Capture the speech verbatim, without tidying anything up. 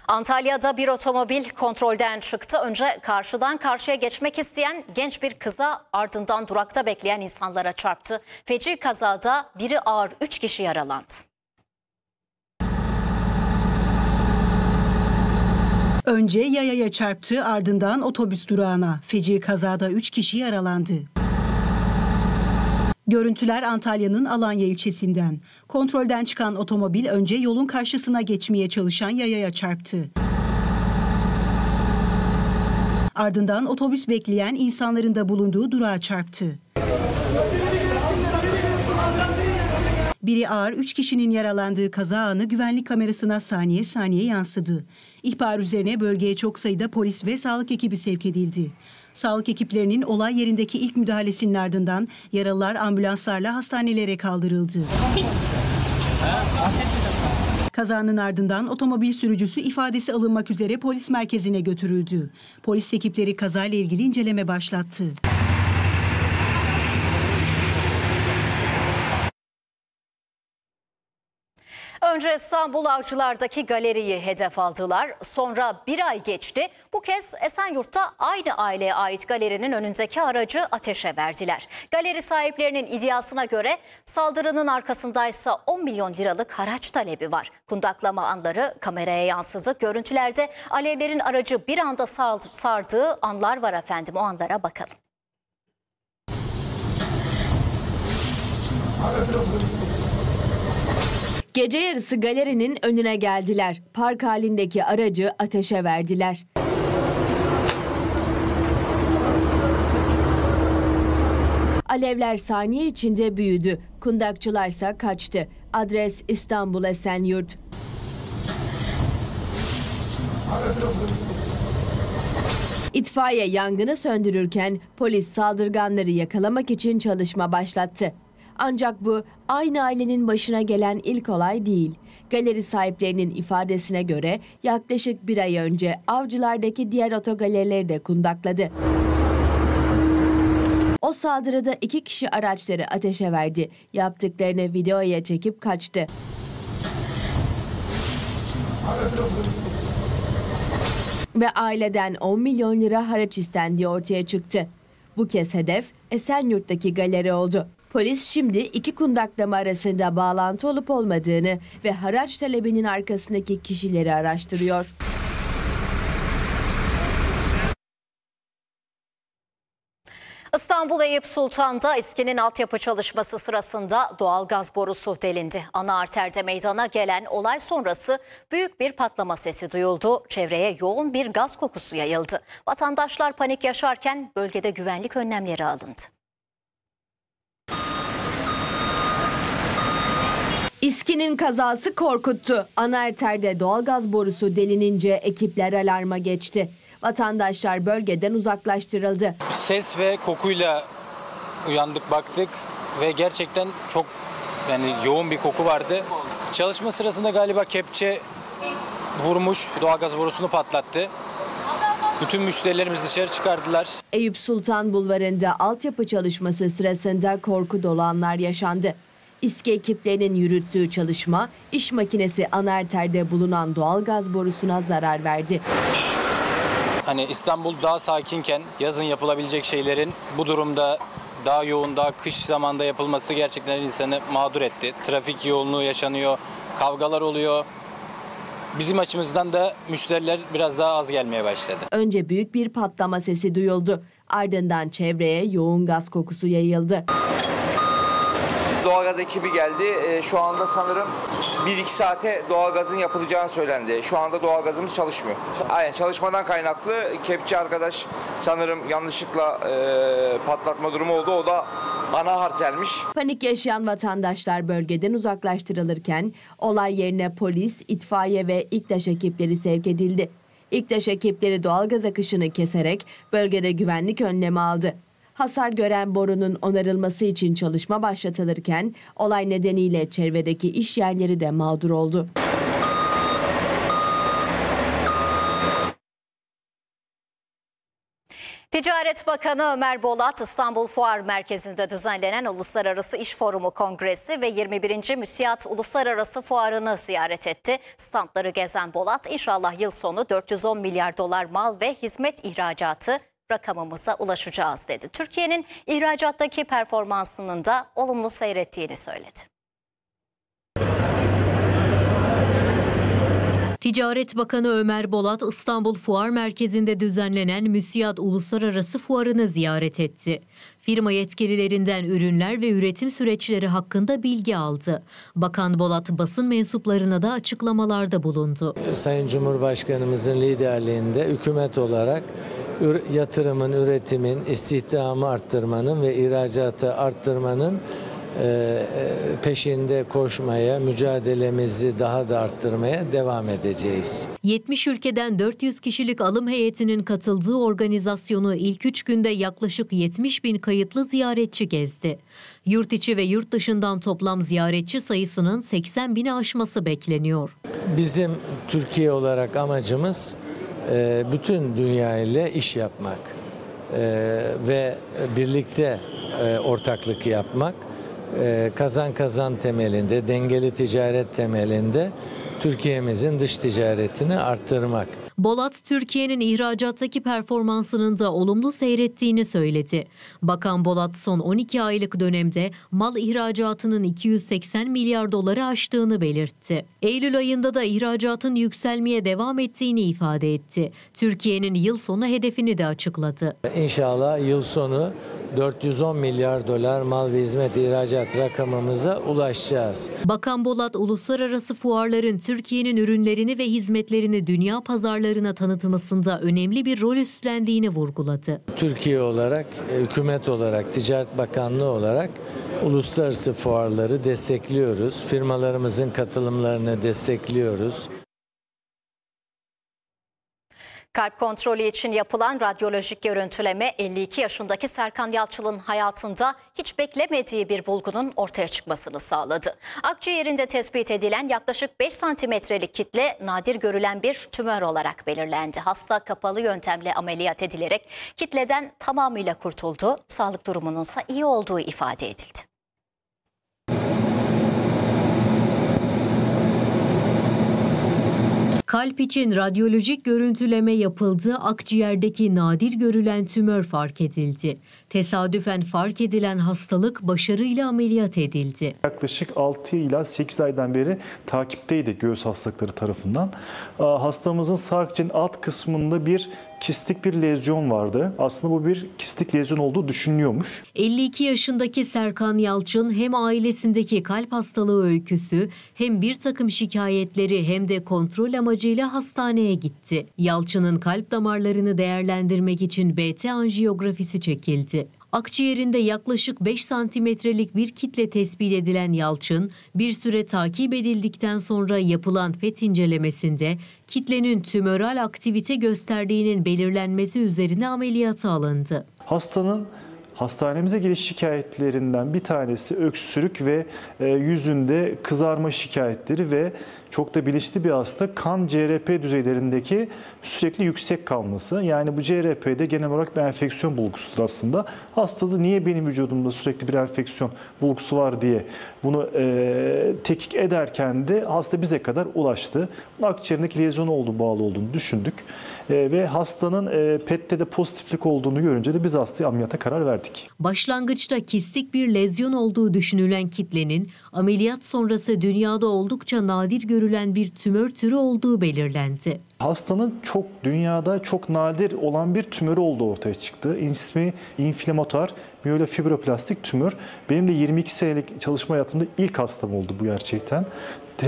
Antalya'da bir otomobil kontrolden çıktı. Önce karşıdan karşıya geçmek isteyen genç bir kıza, ardından durakta bekleyen insanlara çarptı. Feci kazada biri ağır, üç kişi yaralandı. Önce yayaya çarptı, ardından otobüs durağına. Feci kazada üç kişi yaralandı. Görüntüler Antalya'nın Alanya ilçesinden. Kontrolden çıkan otomobil önce yolun karşısına geçmeye çalışan yayaya çarptı. Ardından otobüs bekleyen insanların da bulunduğu durağa çarptı. Biri ağır, üç kişinin yaralandığı kaza anı güvenlik kamerasına saniye saniye yansıdı. İhbar üzerine bölgeye çok sayıda polis ve sağlık ekibi sevk edildi. Sağlık ekiplerinin olay yerindeki ilk müdahalesinin ardından yaralılar ambulanslarla hastanelere kaldırıldı. Kazanın ardından otomobil sürücüsü ifadesi alınmak üzere polis merkezine götürüldü. Polis ekipleri kazayla ilgili inceleme başlattı. Önce İstanbul Avcılar'daki galeriyi hedef aldılar. Sonra bir ay geçti. Bu kez Esenyurt'ta aynı aileye ait galerinin önündeki aracı ateşe verdiler. Galeri sahiplerinin iddiasına göre saldırının arkasındaysa on milyon liralık haraç talebi var. Kundaklama anları kameraya yansıdı. Görüntülerde alevlerin aracı bir anda sardığı anlar var efendim. O anlara bakalım. Gece yarısı galerinin önüne geldiler. Park halindeki aracı ateşe verdiler. Alevler saniye içinde büyüdü. Kundakçılarsa kaçtı. Adres İstanbul Esenyurt. İtfaiye yangını söndürürken polis saldırganları yakalamak için çalışma başlattı. Ancak bu aynı ailenin başına gelen ilk olay değil. Galeri sahiplerinin ifadesine göre yaklaşık bir ay önce Avcılar'daki diğer otogalerileri de kundakladı. O saldırıda iki kişi araçları ateşe verdi. Yaptıklarını videoya çekip kaçtı. Ve aileden on milyon lira haraç istendiği ortaya çıktı. Bu kez hedef Esenyurt'taki galeri oldu. Polis şimdi iki kundaklama arasında bağlantı olup olmadığını ve haraç talebinin arkasındaki kişileri araştırıyor. İstanbul Eyüp Sultan'da İSKİ'nin altyapı çalışması sırasında doğalgaz borusu delindi. Ana arterde meydana gelen olay sonrası büyük bir patlama sesi duyuldu. Çevreye yoğun bir gaz kokusu yayıldı. Vatandaşlar panik yaşarken bölgede güvenlik önlemleri alındı. İSKİ'nin kazası korkuttu. Ana arterde doğalgaz borusu delinince ekipler alarma geçti. Vatandaşlar bölgeden uzaklaştırıldı. Ses ve kokuyla uyandık, baktık ve gerçekten çok yani yoğun bir koku vardı. Çalışma sırasında galiba kepçe vurmuş, doğalgaz borusunu patlattı. Bütün müşterilerimiz dışarı çıkardılar. Eyüp Sultan Bulvarı'nda altyapı çalışması sırasında korku dolu anlar yaşandı. İSKİ ekiplerinin yürüttüğü çalışma, iş makinesi ana arterde bulunan doğalgaz borusuna zarar verdi. Hani İstanbul daha sakinken yazın yapılabilecek şeylerin bu durumda daha yoğun, daha kış zamanda yapılması gerçekten insanı mağdur etti. Trafik yoğunluğu yaşanıyor, kavgalar oluyor. Bizim açımızdan da müşteriler biraz daha az gelmeye başladı. Önce büyük bir patlama sesi duyuldu. Ardından çevreye yoğun gaz kokusu yayıldı. Doğalgaz ekibi geldi. E, şu anda sanırım bir iki saate doğalgazın yapılacağını söylendi. Şu anda doğalgazımız çalışmıyor. Aynen çalışmadan kaynaklı kepçe arkadaş sanırım yanlışlıkla e, patlatma durumu oldu. O da ana artermiş. Panik yaşayan vatandaşlar bölgeden uzaklaştırılırken olay yerine polis, itfaiye ve İKTAŞ ekipleri sevk edildi. İKTAŞ ekipleri doğalgaz akışını keserek bölgede güvenlik önlemi aldı. Hasar gören borunun onarılması için çalışma başlatılırken olay nedeniyle çevredeki iş yerleri de mağdur oldu. Ticaret Bakanı Ömer Bolat, İstanbul Fuar Merkezi'nde düzenlenen Uluslararası İş Forumu Kongresi ve yirmi birinci MÜSİAD Uluslararası Fuarı'nı ziyaret etti. Standları gezen Bolat, inşallah yıl sonu dört yüz on milyar dolar mal ve hizmet ihracatı rakamımıza ulaşacağız dedi. Türkiye'nin ihracattaki performansının da olumlu seyrettiğini söyledi. Ticaret Bakanı Ömer Bolat, İstanbul Fuar Merkezi'nde düzenlenen MÜSİAD Uluslararası Fuarı'nı ziyaret etti. Firma yetkililerinden ürünler ve üretim süreçleri hakkında bilgi aldı. Bakan Bolat, basın mensuplarına da açıklamalarda bulundu. Sayın Cumhurbaşkanımızın liderliğinde hükümet olarak yatırımın, üretimin, istihdamı arttırmanın ve ihracatı arttırmanın peşinde koşmaya, mücadelemizi daha da arttırmaya devam edeceğiz. yetmiş ülkeden dört yüz kişilik alım heyetinin katıldığı organizasyonu ilk üç günde yaklaşık yetmiş bin kayıtlı ziyaretçi gezdi. Yurt içi ve yurt dışından toplam ziyaretçi sayısının seksen bini aşması bekleniyor. Bizim Türkiye olarak amacımız bütün dünya ile iş yapmak ve birlikte ortaklık yapmak. Kazan kazan temelinde, dengeli ticaret temelinde Türkiye'mizin dış ticaretini arttırmak. Bolat, Türkiye'nin ihracattaki performansının da olumlu seyrettiğini söyledi. Bakan Bolat, son on iki aylık dönemde mal ihracatının iki yüz seksen milyar doları aştığını belirtti. Eylül ayında da ihracatın yükselmeye devam ettiğini ifade etti. Türkiye'nin yıl sonu hedefini de açıkladı. İnşallah yıl sonu dört yüz on milyar dolar mal ve hizmet ihracat rakamımıza ulaşacağız. Bakan Bolat, uluslararası fuarların Türkiye'nin ürünlerini ve hizmetlerini dünya pazarlarına tanıtmasında önemli bir rol üstlendiğini vurguladı. Türkiye olarak, hükümet olarak, Ticaret Bakanlığı olarak uluslararası fuarları destekliyoruz. Firmalarımızın katılımlarını destekliyoruz. Kalp kontrolü için yapılan radyolojik görüntüleme elli iki yaşındaki Serkan Yalçın'ın hayatında hiç beklemediği bir bulgunun ortaya çıkmasını sağladı. Akciğerinde tespit edilen yaklaşık beş santimetrelik kitle nadir görülen bir tümör olarak belirlendi. Hasta kapalı yöntemle ameliyat edilerek kitleden tamamıyla kurtuldu. Sağlık durumununsa iyi olduğu ifade edildi. Kalp için radyolojik görüntüleme yapıldı, akciğerdeki nadir görülen tümör fark edildi. Tesadüfen fark edilen hastalık başarıyla ameliyat edildi. Yaklaşık altı ila sekiz aydan beri takipteydi göğüs hastalıkları tarafından. Hastamızın sağ akciğerin alt kısmında bir kistik bir lezyon vardı. Aslında bu bir kistik lezyon olduğu düşünülüyormuş. elli iki yaşındaki Serkan Yalçın hem ailesindeki kalp hastalığı öyküsü hem bir takım şikayetleri hem de kontrol amacıyla hastaneye gitti. Yalçın'ın kalp damarlarını değerlendirmek için B T anjiyografisi çekildi. Akciğerinde yaklaşık beş santimetrelik bir kitle tespit edilen Yalçın, bir süre takip edildikten sonra yapılan P E T incelemesinde kitlenin tümöral aktivite gösterdiğinin belirlenmesi üzerine ameliyata alındı. Hastanın hastanemize geliş şikayetlerinden bir tanesi öksürük ve yüzünde kızarma şikayetleri ve çok da bilinçli bir hasta kan C R P düzeylerindeki sürekli yüksek kalması. Yani bu C R P'de genel olarak bir enfeksiyon bulgusudur aslında. Hastada niye benim vücudumda sürekli bir enfeksiyon bulgusu var diye bunu e, tetkik ederken de hasta bize kadar ulaştı. Akciğerindeki lezyon olduğu bağlı olduğunu düşündük. E, ve hastanın e, P E T'te de pozitiflik olduğunu görünce de biz hastaya ameliyata karar verdik. Başlangıçta kistik bir lezyon olduğu düşünülen kitlenin ameliyat sonrası dünyada oldukça nadir görülen bir tümör türü olduğu belirlendi. Hastanın çok dünyada çok nadir olan bir tümörü olduğu ortaya çıktı. İsmi inflamatuar miyelofibroplastik tümör. Benim de yirmi iki senelik çalışma hayatımda ilk hastam oldu bu gerçekten.